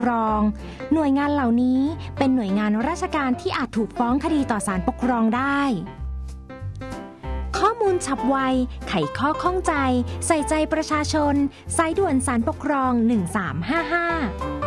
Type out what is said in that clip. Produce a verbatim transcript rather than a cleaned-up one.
ครองหน่วยงานเหล่านี้เป็นหน่วยงานราชการที่อาจถูกฟ้องคดีต่อศาลปกครองได้ข้อมูลฉับไวไขข้อข้องใจใส่ใจประชาชนสายด่วนศาลปกครองหนึ่งสามห้าห้า